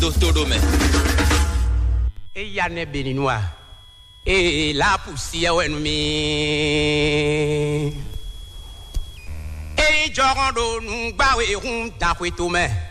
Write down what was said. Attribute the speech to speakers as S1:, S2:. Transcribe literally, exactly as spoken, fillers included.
S1: Dostodomé.
S2: Et Yanné Béninois. Et la poussière, ouais, nous mi. Et Jorando, nous, bah, oui, on t'a fait tout, mais.